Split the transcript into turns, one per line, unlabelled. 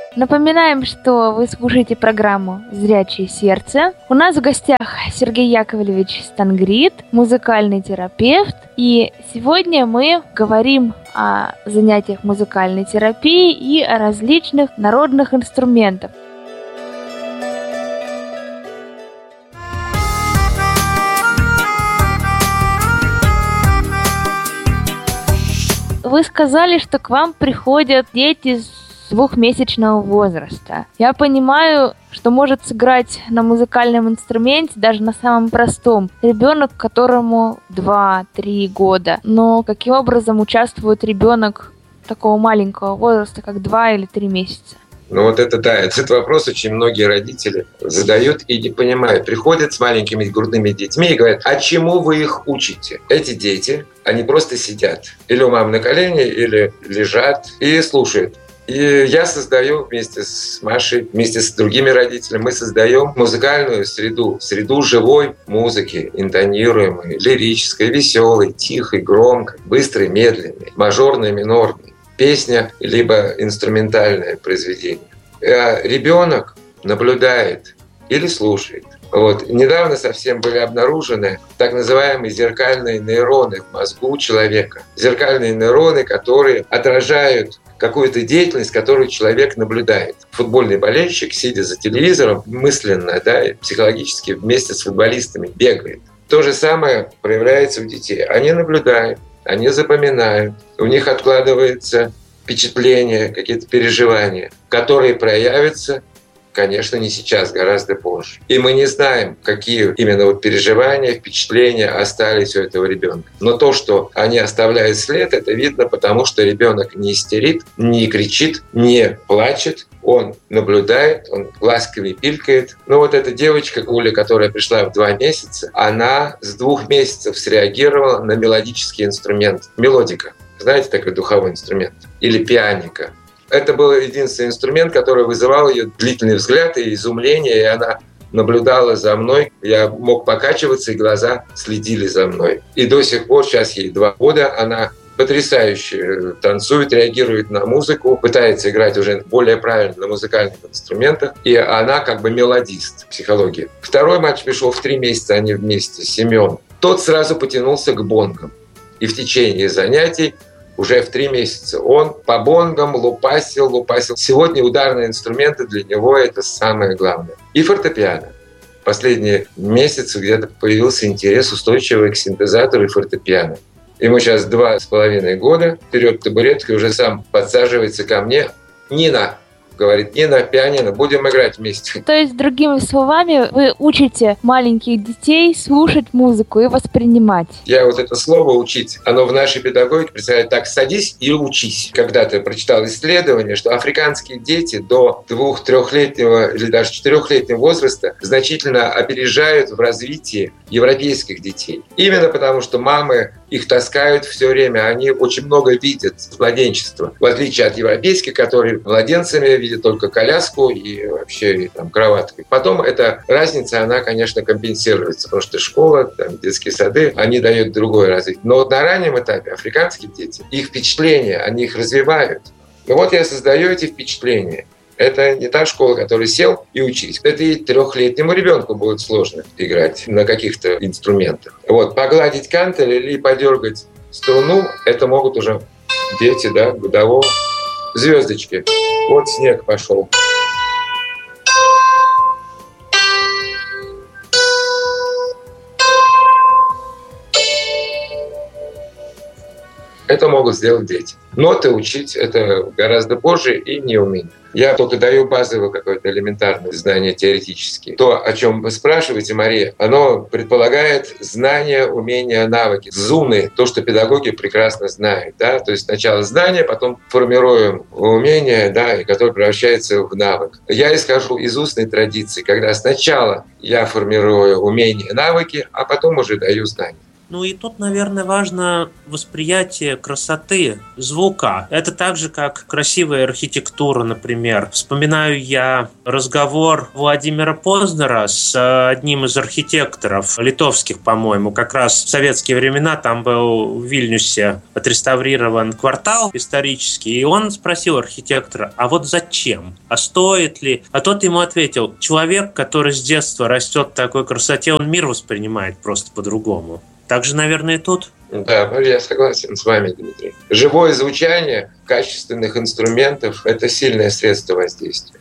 Напоминаем, что вы слушаете программу «Зрячее сердце». У нас в гостях Сергей Яковлевич Стангрид, музыкальный терапевт. И сегодня мы говорим о занятиях музыкальной терапии и о различных народных инструментах. Вы сказали, что к вам приходят дети с 2-месячного возраста. Я понимаю, что может сыграть на музыкальном инструменте, даже на самом простом, ребенок, которому 2-3 года. Но каким образом участвует ребенок такого маленького возраста, как 2 или 3 месяца?
Ну вот это да, этот вопрос очень многие родители задают и не понимают. Приходят с маленькими грудными детьми и говорят: а чему вы их учите? Эти дети, они просто сидят или у мамы на колене, или лежат и слушают. И я создаю вместе с Машей, вместе с другими родителями, мы создаем музыкальную среду живой музыки, интонируемой, лирической, веселой, тихой, громкой, быстрой, медленной, мажорной, минорной. Песня, либо инструментальное произведение. А ребенок наблюдает или слушает. Вот. Недавно совсем были обнаружены так называемые зеркальные нейроны в мозгу человека. Зеркальные нейроны, которые отражают какую-то деятельность, которую человек наблюдает. Футбольный болельщик, сидя за телевизором, мысленно, психологически вместе с футболистами бегает. То же самое проявляется у детей. Они наблюдают, они запоминают, у них откладываются впечатления, какие-то переживания, которые проявятся, конечно, не сейчас, гораздо позже. И мы не знаем, какие именно переживания, впечатления остались у этого ребенка. Но то, что они оставляют след, это видно, потому что ребенок не истерит, не кричит, не плачет. Он наблюдает, он глазками пилькает. Но вот эта девочка, Уля, которая пришла в 2 месяца, она с 2 месяцев среагировала на мелодический инструмент. Мелодика. Знаете, такой духовой инструмент? Или пианика. Это был единственный инструмент, который вызывал ее длительный взгляд и изумление, и она наблюдала за мной. Я мог покачиваться, и глаза следили за мной. И до сих пор, сейчас ей 2 года, она потрясающе танцует, реагирует на музыку, пытается играть уже более правильно на музыкальных инструментах, и она как бы мелодист, психология. Второй мальчик пришел в 3 месяца, они вместе, Семен. Тот сразу потянулся к бонгам. И в течение занятий уже в 3 месяца он по бонгам лупасил. Сегодня ударные инструменты для него – это самое главное. И фортепиано. Последние месяцы где-то появился интерес устойчивый к синтезатору и фортепиано. Ему сейчас 2,5 года, берет табуретку и уже сам подсаживается ко мне. «Нина», говорит, «Нина, пианино, будем играть вместе».
То есть, другими словами, вы учите маленьких детей слушать музыку и воспринимать.
Я вот это слово «учить», оно в нашей педагогике представляет так: садись и учись. Когда-то я прочитал исследование, что африканские дети до 2-3-летнего или даже 4-летнего возраста значительно опережают в развитии европейских детей. Именно потому, что мамы их таскают все время, они очень много видят с младенчества. В отличие от европейских, которые младенцами видят только коляску и вообще кроватку. Потом эта разница, она, конечно, компенсируется, потому что школа, детские сады, они дают другое развитие. Но вот на раннем этапе африканские дети, их впечатления, они их развивают. И вот я создаю эти впечатления. Это не та школа, которая сел и учись. Это и 3-летнему ребенку будет сложно играть на каких-то инструментах. Вот, погладить кантель или подергать струну, это могут уже дети, годового. Звездочки. Вот снег пошел. Это могут сделать дети. Ноты учить это гораздо позже и не у меня. Я только даю базовое какое-то элементарное знание теоретические. То, о чем вы спрашиваете, Мария, оно предполагает знания, умения, навыки. Зуны, то, что педагоги прекрасно знают. То есть сначала знания, потом формируем умения, и которое превращается в навык. Я исхожу из устной традиции, когда сначала я формирую умения, навыки, а потом уже даю знания.
Ну и тут, наверное, важно восприятие красоты звука. Это так же, как красивая архитектура, например. Вспоминаю я разговор Владимира Познера с одним из архитекторов литовских, по-моему. Как раз в советские времена там был в Вильнюсе отреставрирован квартал исторический. И он спросил архитектора, а вот зачем? А стоит ли? А тот ему ответил, человек, который с детства растет в такой красоте, он мир воспринимает просто по-другому. Так же, наверное, и тут.
Да, я согласен с вами, Дмитрий. Живое звучание качественных инструментов – это сильное средство воздействия.